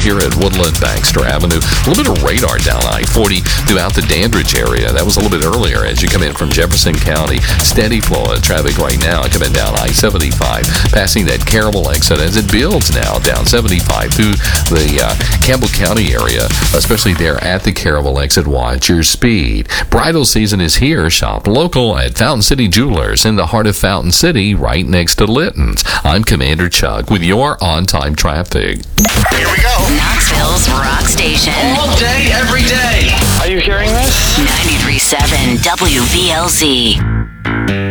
here at Woodland Baxter Avenue. A little bit of radar down I-40 throughout the Dandridge area. That was a little bit earlier as you come in from Jefferson County. Steady flow of traffic right now coming down I-75, passing that Caramel exit as it builds now down 75 through the Campbell County area, especially there at the Caramel exit. Watch your speed. Bridal season is here. Shop local at Fountain City Jewelers in the heart of Fountain City, right next to Litton's. I'm Commander Chuck with your on-time traffic. Here we go. Knoxville's rock station. All day, every day. Are you hearing this? 93.7 WVLZ.